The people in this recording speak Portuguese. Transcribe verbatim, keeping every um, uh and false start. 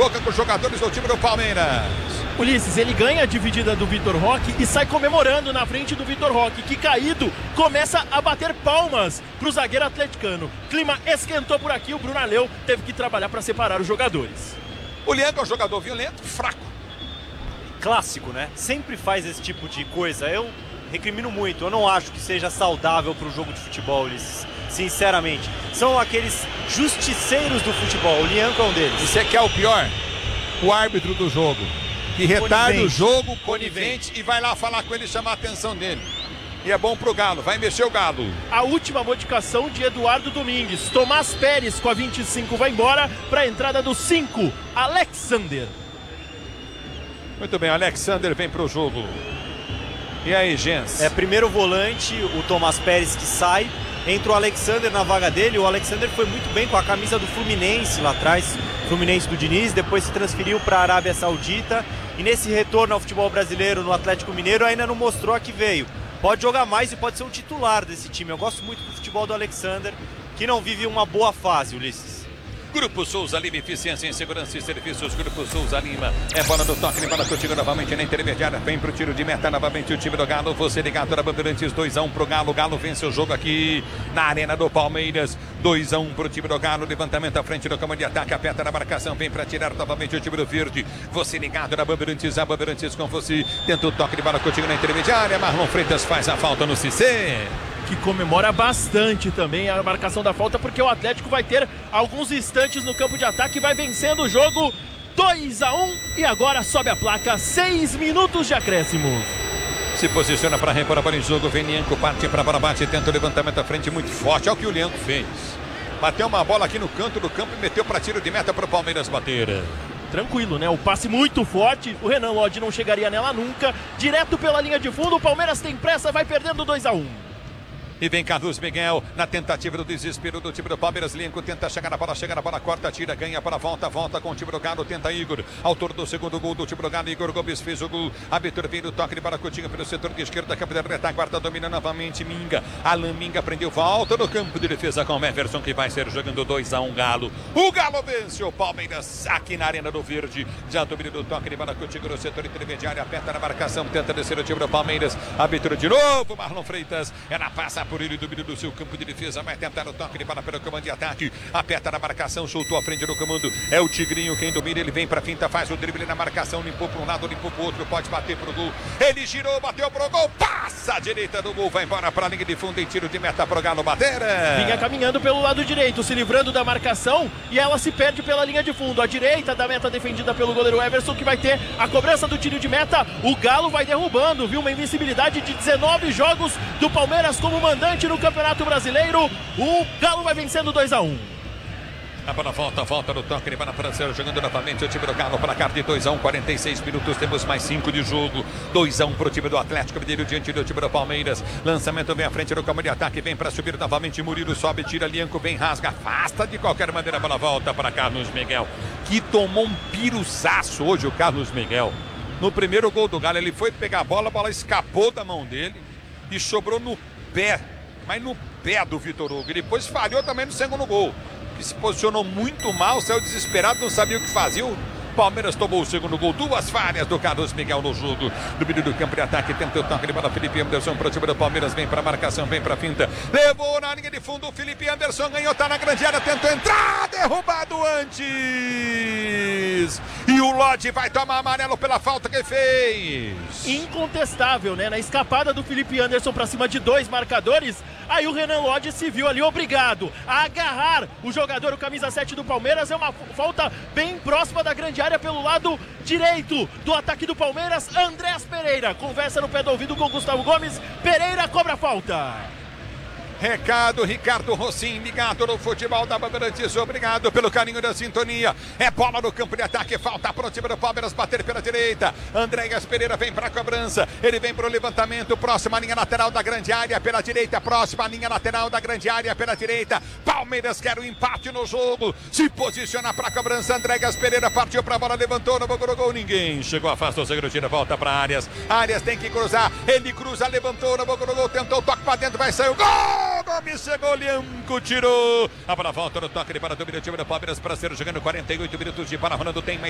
boca com os jogadores do time do Palmeiras. Ulisses, ele ganha a dividida do Vitor Roque e sai comemorando na frente do Vitor Roque, que caído começa a bater palmas pro zagueiro atleticano. Clima esquentou por aqui, o Bruno Aleu teve que trabalhar para separar os jogadores. O Lianco é um jogador violento, fraco. Clássico, né? Sempre faz esse tipo de coisa. Eu recrimino muito, eu não acho que seja saudável para o jogo de futebol, Ulisses. Sinceramente, são aqueles justiceiros do futebol, o Lianco é um deles. E você quer o pior? O árbitro do jogo, que retarda o jogo, conivente, conivente, e vai lá falar com ele e chamar a atenção dele. E é bom pro Galo, vai mexer o Galo. A última modificação de Eduardo Domingues. Tomás Pérez com a vinte e cinco vai embora para a entrada do cinco, Alexander. Muito bem, Alexander vem pro jogo. E aí, Gens? É primeiro volante, o Tomás Pérez que sai. Entra o Alexander na vaga dele. O Alexander foi muito bem com a camisa do Fluminense lá atrás. Fluminense do Diniz. Depois se transferiu para a Arábia Saudita. E nesse retorno ao futebol brasileiro no Atlético Mineiro ainda não mostrou a que veio. Pode jogar mais e pode ser um titular desse time. Eu gosto muito do futebol do Alexander, que não vive uma boa fase, Ulisses. Grupo Souza Lima, eficiência em segurança e serviços. Grupo Souza Lima, é bola do toque, bola que o tiro novamente na intermediária, vem pro tiro de meta novamente o time do Galo. Você ligado na Bandeirantes, dois a um pro Galo. Galo vence o jogo aqui na Arena do Palmeiras, dois a um pro time do Galo. Levantamento à frente do campo de ataque, aperta na marcação, vem pra tirar novamente o time do Verde. Você ligado na Bandeirantes, a Bandeirantes com você, tenta o toque de bola contigo na intermediária. Marlon Freitas faz a falta no Cissé, que comemora bastante também a marcação da falta, porque o Atlético vai ter alguns instantes no campo de ataque e vai vencendo o jogo dois a um e agora sobe a placa, seis minutos de acréscimo. Se posiciona para repor a bola em jogo, vem Lianco, parte para bola, bate, tenta o levantamento à frente muito forte, olha o que o Lianco fez. Bateu uma bola aqui no canto do campo e meteu para tiro de meta para o Palmeiras bater. Tranquilo, né? O passe muito forte, o Renan Lodge não chegaria nela nunca, direto pela linha de fundo, o Palmeiras tem pressa, vai perdendo dois a um. E vem Carlos Miguel na tentativa do desespero do time do Palmeiras. Lianco tenta chegar na bola, chega na bola, corta, tira, ganha para volta, volta com o time do Galo, tenta Igor. Autor do segundo gol do time do Galo, Igor Gomes fez o gol. Abertura vem do toque de bola curtinho pelo setor de esquerda, campo de retaguarda, domina novamente Minga. Alan Minga prendeu, volta no campo de defesa com o Everson, que vai ser jogando dois a um Galo. O Galo vence o Palmeiras aqui na Arena do Verde. Já domina do toque de bola curtinho no setor intermediário, aperta na marcação, tenta descer o time do Palmeiras. Abertura de novo, Marlon Freitas. Ela passa por ele, domínio do seu campo de defesa, vai tentar o toque de bola pelo comando de ataque, aperta na marcação, soltou a frente do comando, é o Tigrinho quem domina, ele vem pra finta, faz o drible na marcação, limpou para um lado, limpou pro outro, pode bater pro gol, ele girou, bateu pro gol, passa a direita do gol, vai embora pra linha de fundo em tiro de meta pro Galo bater. Vinha caminhando pelo lado direito, se livrando da marcação e ela se perde pela linha de fundo, a direita da meta defendida pelo goleiro Everson, que vai ter a cobrança do tiro de meta, o Galo vai derrubando, viu, uma invencibilidade de dezenove jogos do Palmeiras como mandante no Campeonato Brasileiro. O Galo vai vencendo dois a um. A bola volta, volta no toque de bola para ser jogando novamente o time do Galo para cá de dois a um, quarenta e seis minutos, temos mais cinco de jogo, dois a um para o time do Atlético Mineiro diante do time do Palmeiras. Lançamento vem à frente do campo de ataque, vem para subir novamente, Murilo sobe, tira, Lianco vem, rasga, afasta de qualquer maneira, a bola volta para Carlos Miguel, que tomou um piruçaço hoje o Carlos Miguel. No primeiro gol do Galo, ele foi pegar a bola, a bola escapou da mão dele e sobrou no pé, mas no pé do Vitor Hugo. E depois falhou também no segundo gol, que se posicionou muito mal, saiu desesperado, não sabia o que fazia. O Palmeiras tomou o segundo gol, duas falhas do Carlos Miguel no jogo. No meio do campo de ataque, tenta o toque de bola, Felipe Anderson para o time do Palmeiras, vem para a marcação, vem para a finta, levou na linha de fundo, o Felipe Anderson ganhou, tá na grande área, tentou entrar, derrubado antes. E o Lodge vai tomar amarelo pela falta que fez. Incontestável, né? Na escapada do Felipe Anderson para cima de dois marcadores, aí o Renan Lodge se viu ali obrigado a agarrar o jogador, o camisa sete do Palmeiras. É uma falta bem próxima da grande área pelo lado direito do ataque do Palmeiras. Andrés Pereira conversa no pé do ouvido com Gustavo Gomes. Pereira cobra a falta. Recado, Ricardo Rossim, ligado no futebol da Bandeirantes, obrigado pelo carinho da sintonia. É bola no campo de ataque, falta para o time do Palmeiras bater pela direita. Andréas Pereira vem para a cobrança, ele vem para o levantamento, próxima linha lateral da grande área pela direita, próxima linha lateral da grande área pela direita. Palmeiras quer o empate no jogo, se posiciona para a cobrança. Andréas Pereira partiu para a bola, levantou, não gol, gol, ninguém chegou, afasta o segundo tiro, volta para Arias. Arias tem que cruzar, ele cruza, levantou, não gol, gol, tentou o toque para dentro, vai sair o gol. Gomes chegou, Lianco tirou. A bola volta no toque de bola do time do Palmeiras para ser jogando quarenta e oito minutos de bola rolando. Tem mais